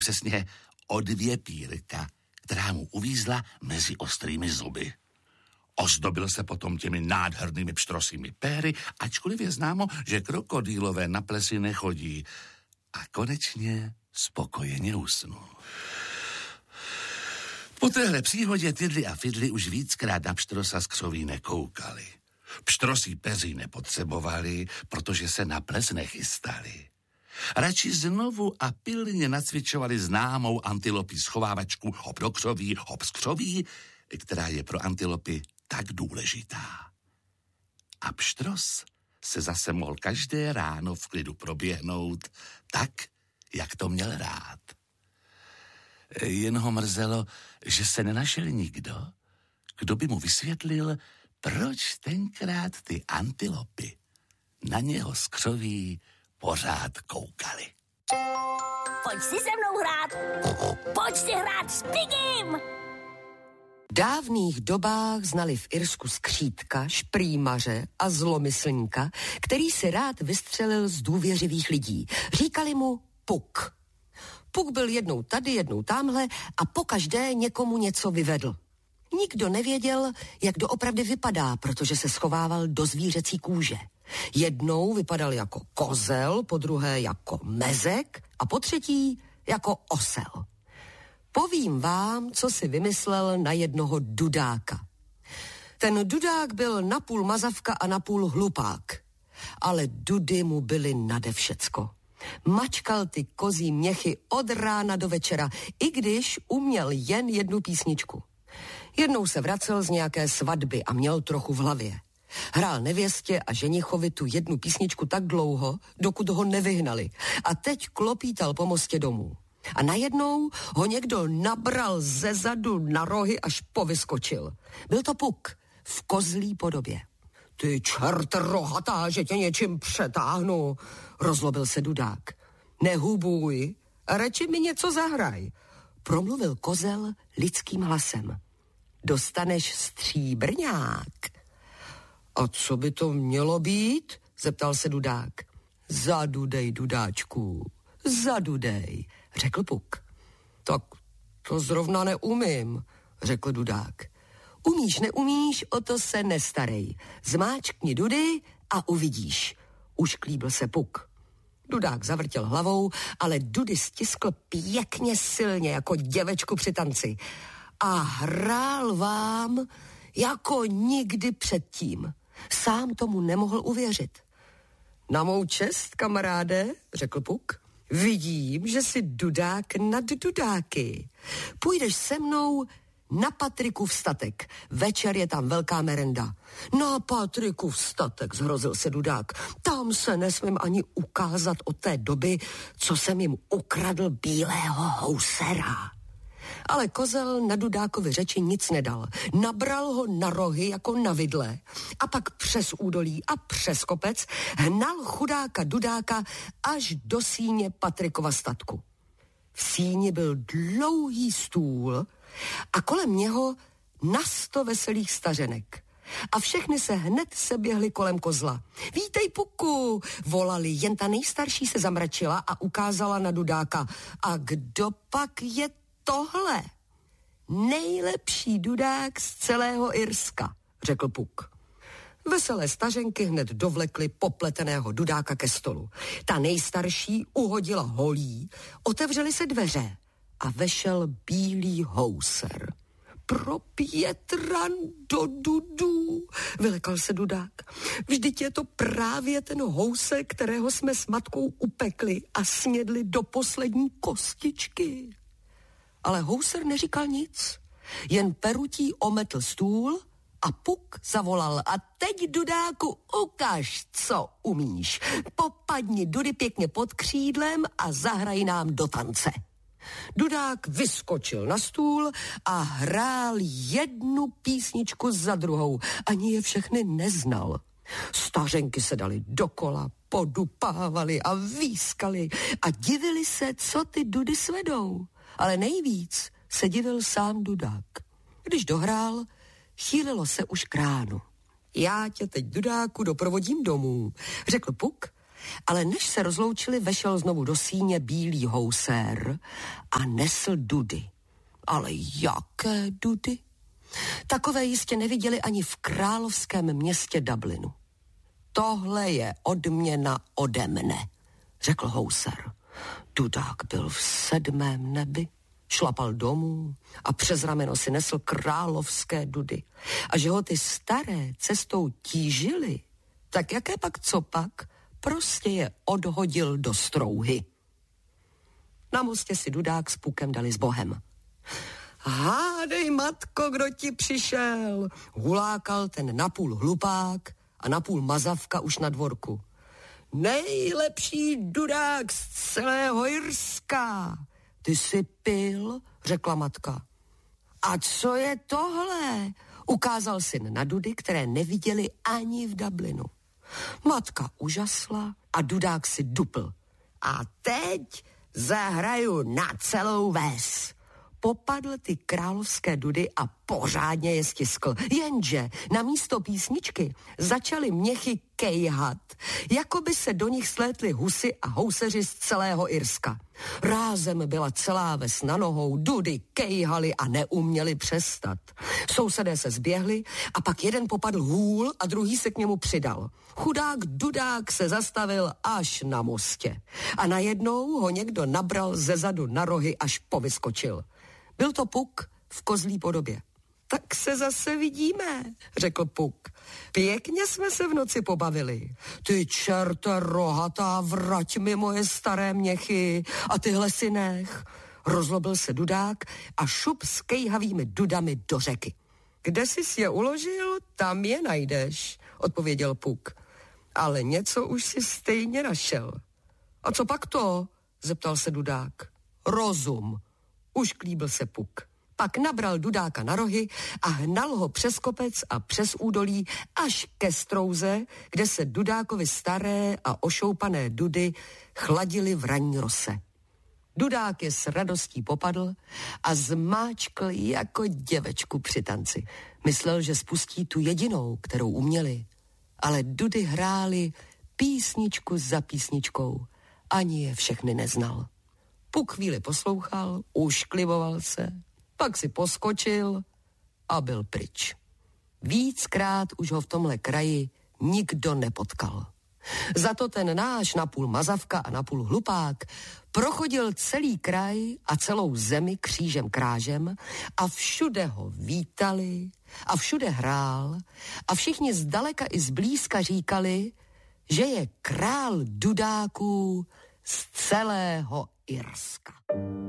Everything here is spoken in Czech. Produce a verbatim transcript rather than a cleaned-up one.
přesně o dvě pírka, která mu uvízla mezi ostrými zuby. Ozdobil se potom těmi nádhernými pštrosými péry, ačkoliv je známo, že krokodýlové na plesy nechodí. A konečně spokojeně usnul. Po téhle příhodě Tydli a Fidli už víckrát na pštrosa z křoví nekoukali. Pštrosí peři nepotřebovali, protože se na ples nechystali. Radši znovu a pilně nacvičovali známou antilopí schovávačku hop do křoví, hop z křoví, která je pro antilopy tak důležitá. A pštros se zase mohl každé ráno v klidu proběhnout tak, jak to měl rád. Jen ho mrzelo, že se nenašel nikdo, kdo by mu vysvětlil, proč tenkrát ty antilopy na něho z křoví pořád koukali. Pojď si se mnou hrát. Pojď si hrát s Pigim. V dávných dobách znali v Irsku skřítka, šprýmaře a zlomyslníka, který si rád vystřelil z důvěřivých lidí. Říkali mu Puk. Puk byl jednou tady, jednou tamhle a pokaždé někomu něco vyvedl. Nikdo nevěděl, jak doopravdy vypadá, protože se schovával do zvířecí kůže. Jednou vypadal jako kozel, po druhé jako mezek a po třetí jako osel. Povím vám, co si vymyslel na jednoho dudáka. Ten dudák byl napůl mazavka a napůl hlupák, ale dudy mu byly nade všecko. Mačkal ty kozí měchy od rána do večera, i když uměl jen jednu písničku. Jednou se vracel z nějaké svatby a měl trochu v hlavě. Hrál nevěstě a ženichovi tu jednu písničku tak dlouho, dokud ho nevyhnali. A teď klopítal po mostě domů. A najednou ho někdo nabral ze zadu na rohy, až povyskočil. Byl to Puk v kozlí podobě. Ty čert rohatá, že tě něčím přetáhnu, rozlobil se dudák. Nehubuj, radši mi něco zahraj, promluvil kozel lidským hlasem. Dostaneš stříbrňák. A co by to mělo být? Zeptal se dudák. Zadudej, dudáčku, zadudej, řekl Puk. Tak to zrovna neumím, řekl dudák. Umíš, neumíš, o to se nestarej. Zmáčkni dudy a uvidíš. Ušklíbil se Puk. Dudák zavrtěl hlavou, ale dudy stiskl pěkně silně, jako děvečku při tanci. A hrál vám jako nikdy předtím. Sám tomu nemohl uvěřit. Na mou čest, kamaráde, řekl Puk, vidím, že jsi dudák nad dudáky. Půjdeš se mnou na Patrikův statek. Večer je tam velká merenda. Na Patrikův statek, zhrozil se dudák. Tam se nesmím ani ukázat od té doby, co jsem jim ukradl bílého housera. Ale kozel na dudákovi řeči nic nedal. Nabral ho na rohy jako na vidle a pak přes údolí a přes kopec hnal chudáka dudáka až do síně Patrikova statku. V síni byl dlouhý stůl a kolem něho na sto veselých stařenek. A všechny se hned seběhly kolem kozla. Vítej, Puku, volali, jen ta nejstarší se zamračila a ukázala na dudáka. A kdo pak je tohle? Nejlepší dudák z celého Irska, řekl Puk. Veselé stařenky hned dovlekly popleteného dudáka ke stolu. Ta nejstarší uhodila holí, otevřely se dveře a vešel bílý houser. Pro Pětran do dudů, vylekal se dudák. Vždyť je to právě ten houser, kterého jsme s matkou upekli a snědli do poslední kostičky. Ale houser neříkal nic, jen perutí ometl stůl a Puk zavolal. A teď, dudáku, ukaž, co umíš. Popadni dudy pěkně pod křídlem a zahraj nám do tance. Dudák vyskočil na stůl a hrál jednu písničku za druhou. Ani je všechny neznal. Stařenky se dali dokola, podupávali a výskali a divili se, co ty dudy svedou. Ale nejvíc se divil sám dudák. Když dohrál, chýlilo se už k ránu. Já tě teď, dudáku, doprovodím domů, řekl Puk ale než se rozloučili, vešel znovu do síně bílý housér a nesl dudy. Ale jaké dudy? Takové jistě neviděli ani v královském městě Dublinu. Tohle je odměna ode mne, řekl houser. Dudák byl v sedmém nebi, šlapal domů a přes rameno si nesl královské dudy. A že ho ty staré cestou tížily, tak jaké pak co pak, prostě je odhodil do strouhy. Na mostě si Dudák s Pukem dali s Bohem. Hádej, matko, kdo ti přišel, hulákal ten napůl hlupák a napůl mazavka už na dvorku. Nejlepší Dudák z celého Irska. Ty jsi pil, řekla matka. A co je tohle? Ukázal syn na dudy, které neviděli ani v Dublinu. Matka užasla a Dudák si dupl. A teď zahraju na celou ves. Popadl ty královské dudy a pořádně je stiskl. Jenže na místo písničky začaly měchy kejhat, jako by se do nich slétly husy a houseři z celého Irska. Rázem byla celá ves na nohou, dudy kejhali a neuměli přestat. Sousedé se zběhli a pak jeden popadl hůl a druhý se k němu přidal. Chudák Dudák se zastavil až na mostě a najednou ho někdo nabral zezadu na rohy, až povyskočil. Byl to Puk v kozlí podobě. Tak se zase vidíme, řekl Puk. Pěkně jsme se v noci pobavili. Ty čerte rohatá, vrať mi moje staré měchy a tyhle si nech. Rozlobil se Dudák a šup s kejhavými dudami do řeky. Kde jsi je uložil, tam je najdeš, odpověděl Puk. Ale něco už si stejně našel. A co pak to? Zeptal se Dudák. Rozum. Už klíbil se Puk. Pak nabral Dudáka na rohy a hnal ho přes kopec a přes údolí až ke strouze, kde se Dudákovi staré a ošoupané dudy chladily v ranní rose. Dudák je s radostí popadl a zmáčkl jako děvečku při tanci. Myslel, že spustí tu jedinou, kterou uměli, ale dudy hrály písničku za písničkou. Ani je všechny neznal. Puk chvíli poslouchal, ušklivoval se, pak si poskočil a byl pryč. Víckrát už ho v tomhle kraji nikdo nepotkal. Za to ten náš napůl mazavka a napůl hlupák prochodil celý kraj a celou zemi křížem krážem a všude ho vítali a všude hrál a všichni zdaleka i zblízka říkali, že je král Dudáků z celého Irska.